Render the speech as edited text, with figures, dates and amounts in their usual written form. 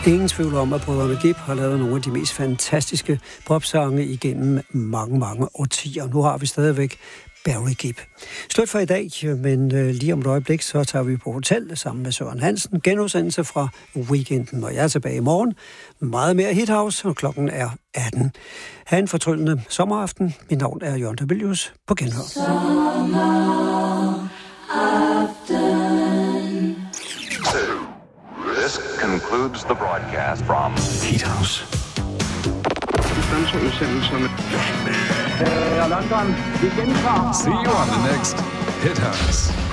Ingen tvivl om, at brødrene Gibb har lavet nogle af de mest fantastiske popsange igennem mange, mange årtier. Nu har vi stadigvæk Barry Gibb. Slut for i dag, men lige om et øjeblik, så tager vi på hotel sammen med Søren Hansen. Genudsendelse fra weekenden, og jeg er tilbage i morgen. Meget mere Hithouse, og klokken er 18. Ha' en fortryllende sommeraften. Mit navn er Jørgen Debilius. På genhør. This concludes the broadcast from Hithouse. London, vi gentager. See you on the next Hithouse.